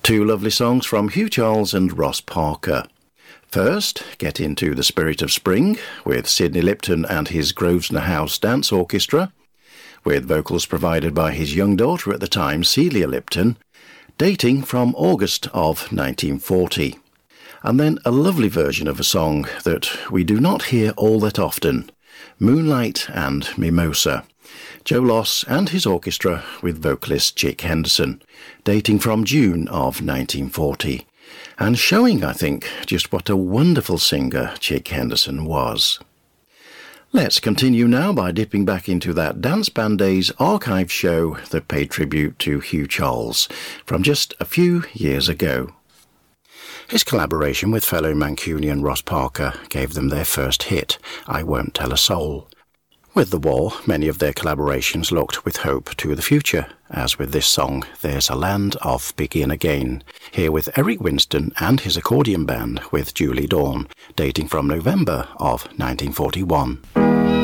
Two lovely songs from Hugh Charles and Ross Parker. First, get into the spirit of spring with Sidney Lipton and his Grosvenor House Dance Orchestra, with vocals provided by his young daughter at the time, Celia Lipton, dating from August of 1940. And then a lovely version of a song that we do not hear all that often, Moonlight and Mimosa, Joe Loss and his orchestra with vocalist Chick Henderson, dating from June of 1940, and showing, I think, just what a wonderful singer Chick Henderson was. Let's continue now by dipping back into that Dance Band Days archive show that paid tribute to Hugh Charles from just a few years ago. His collaboration with fellow Mancunian Ross Parker gave them their first hit, I Won't Tell a Soul. With the war, many of their collaborations looked with hope to the future, as with this song, There's a Land of Begin Again, here with Eric Winston and his accordion band with Julie Dawn, dating from November of 1941.